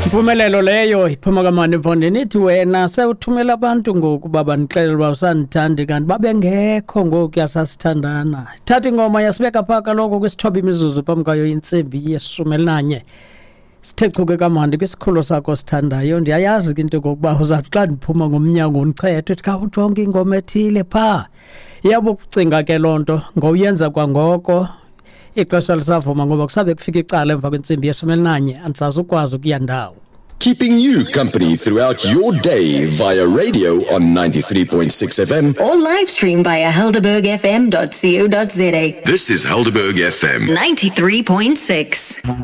Impumelelo leyo iphuma kaMani Mfondini ithi wena sewuthumela abantu ngoku baba nixelela uba usandithandi kanti babengekho ngoku yasasithandana. Thatha ingoma yasibeka phaa kaloku kwisithoba imizuzu phambi kwayo intsimbi ye-11. Sithe chuke kamandi kwisikhululo sakho sithandayo. Ndiyayazi ke into kokuba uzawuthi xa ndiphuma ngomnyango unichethe uthi khawujonge ingoma ethile phaa. Iyabo ukucinga ke loo nto ngowuyenza kwangoko. Ixesha lisavuma ngoba kusabe kufika icala emva kwentsimbi ye-11 andisazi ukwazi ukuya ndawo. Keeping you company throughout your day via radio on 93.6 FM or live stream via helderbergfm.co.za. This is Helderberg FM 93.6.